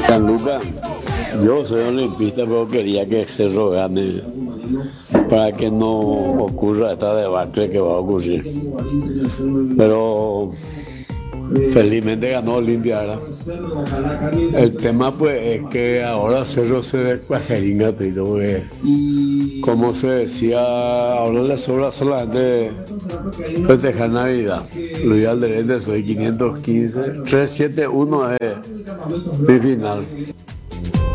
Gianluca, yo soy olimpista, pero quería que Cerro gane para que no ocurra esta debacle que va a ocurrir. Pero felizmente ganó Olimpia, ¿verdad? El tema pues es que ahora Cerro se ve cuajeringa, porque como se decía, ahora le sobra solamente festejar Navidad. Luis Alderete, soy 515, 371 es mi final.